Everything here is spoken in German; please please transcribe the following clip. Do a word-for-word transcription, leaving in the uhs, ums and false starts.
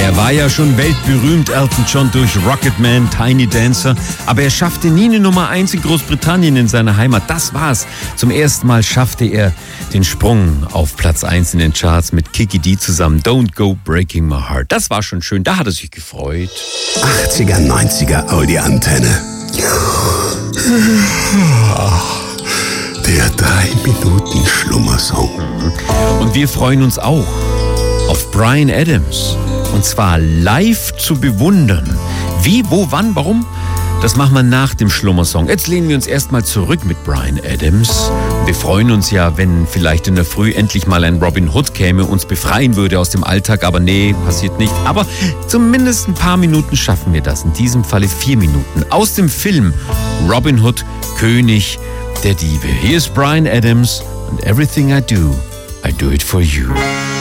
Er war ja schon weltberühmt, Elton John, durch Rocketman, Tiny Dancer, aber er schaffte nie eine Nummer eins in Großbritannien, in seiner Heimat. Das war's. Zum ersten Mal schaffte er den Sprung auf Platz eins in den Charts mit Kiki Dee zusammen. Don't Go Breaking My Heart. Das war schon schön, da hat er sich gefreut. achtziger, neunziger Audi-Antenne. Der drei Minuten Schlummersong. Und wir freuen uns auch auf Bryan Adams. Und zwar live zu bewundern. Wie, wo, wann, warum? Das machen wir nach dem Schlummersong. Jetzt lehnen wir uns erstmal zurück mit Bryan Adams. Wir freuen uns ja, wenn vielleicht in der Früh endlich mal ein Robin Hood käme, uns befreien würde aus dem Alltag. Aber nee, passiert nicht. Aber zumindest ein paar Minuten schaffen wir das. In diesem Falle vier Minuten. Aus dem Film Robin Hood, König der Diebe. Hier ist Bryan Adams und Everything I Do, I Do It For You.